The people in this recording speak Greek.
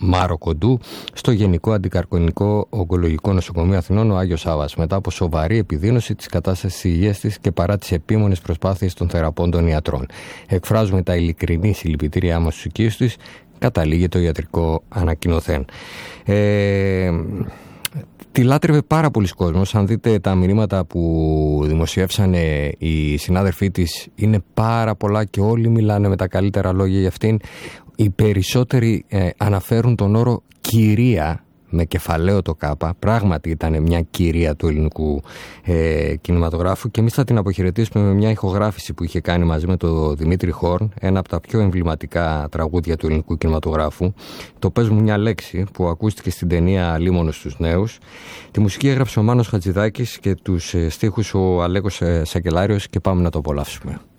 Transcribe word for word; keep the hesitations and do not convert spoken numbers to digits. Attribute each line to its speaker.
Speaker 1: Μάρο Κοντού στο Γενικό Αντικαρκονικό Ογκολογικό Νοσοκομείο Αθηνών ο Άγιος Σάββας, μετά από σοβαρή επιδείνωση της κατάστασης υγείας της και παρά τις επίμονες προσπάθειες των θεραπώντων ιατρών. Εκφράζουμε τα ειλικρινή συλληπιτήριά μας στους οικείους της, καταλήγει το ιατρικό ανακοινωθέν. Ε, Τη λάτρευε πάρα πολλοί κόσμος. Αν δείτε τα μηνύματα που δημοσιεύσανε οι συνάδελφοί της, είναι πάρα πολλά και όλοι μιλάνε με τα καλύτερα λόγια για αυτήν. Οι περισσότεροι ε, αναφέρουν τον όρο κυρία, με κεφαλαίο το κάπα. Πράγματι ήταν μια κυρία του ελληνικού ε, κινηματογράφου και εμείς θα την αποχαιρετήσουμε με μια ηχογράφηση που είχε κάνει μαζί με τον Δημήτρη Χόρν, ένα από τα πιο εμβληματικά τραγούδια του ελληνικού κινηματογράφου. Το «Πες μου μια λέξη» που ακούστηκε στην ταινία «Λίμωνος στους νέους». Τη μουσική έγραψε ο Μάνος Χατζηδάκης και τους στίχους ο Αλέκος Σακελάριος και πάμε να το απολαύσουμε.